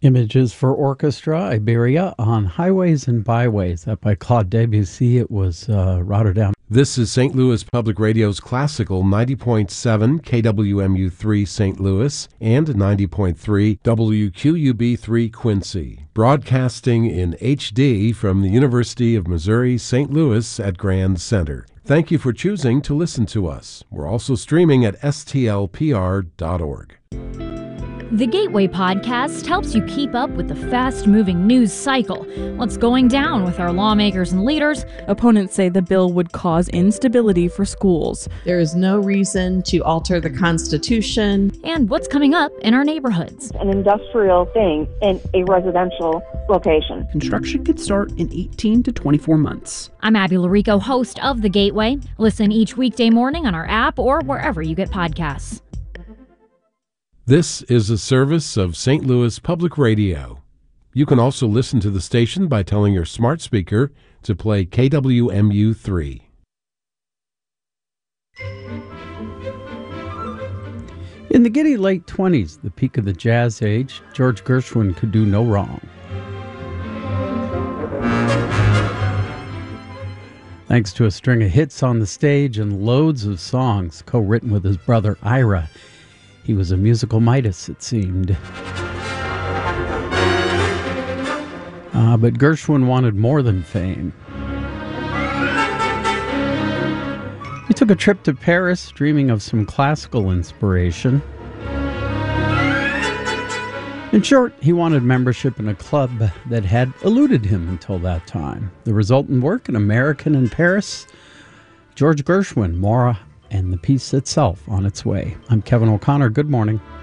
Images for Orchestra, Iberia on Highways and Byways. That by Claude Debussy. It was Rotterdam. This is St. Louis Public Radio's classical 90.7 KWMU3 St. Louis and 90.3 WQUB3 Quincy, broadcasting in HD from the University of Missouri St. Louis at Grand Center. Thank you for choosing to listen to us. We're also streaming at stlpr.org. The Gateway Podcast helps you keep up with the fast-moving news cycle. What's going down with our lawmakers and leaders? Opponents say the bill would cause instability for schools. There is no reason to alter the Constitution. And what's coming up in our neighborhoods. An industrial thing in a residential location. Construction could start in 18 to 24 months. I'm Abby Larico, host of The Gateway. Listen each weekday morning on our app or wherever you get podcasts. This is a service of St. Louis Public Radio. You can also listen to the station by telling your smart speaker to play KWMU3. In the giddy late 20s, the peak of the jazz age, George Gershwin could do no wrong. Thanks to a string of hits on the stage and loads of songs co-written with his brother Ira, he was a musical Midas, it seemed. But Gershwin wanted more than fame. He took a trip to Paris, dreaming of some classical inspiration. In short, he wanted membership in a club that had eluded him until that time. The resultant work, An American in Paris, George Gershwin, Mora, and the piece itself on its way. I'm Kevin O'Connor. Good morning.